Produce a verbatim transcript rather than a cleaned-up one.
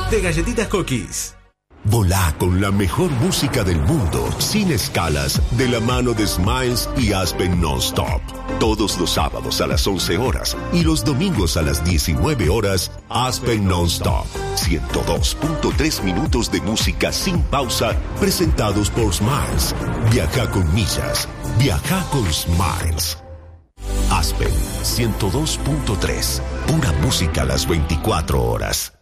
de Galletitas Cookies. Volá con la mejor música del mundo, sin escalas, de la mano de Smiles y Aspen Non-Stop. Todos los sábados a las once horas y los domingos a las diecinueve horas, Aspen Non-Stop. ciento dos punto tres minutos de música sin pausa, presentados por Smiles. Viaja con millas. Viaja con Smiles. Aspen ciento dos punto tres. Pura música a las veinticuatro horas.